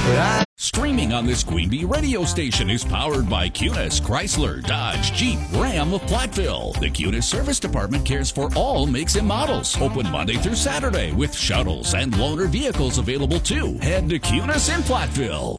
Streaming on this Queen Bee radio station is powered by Cunis, Chrysler, Dodge, Jeep, Ram of Platteville. The Cunis Service Department cares for all makes and models. Open Monday through Saturday with shuttles and loaner vehicles available too. Head to Cunis in Platteville.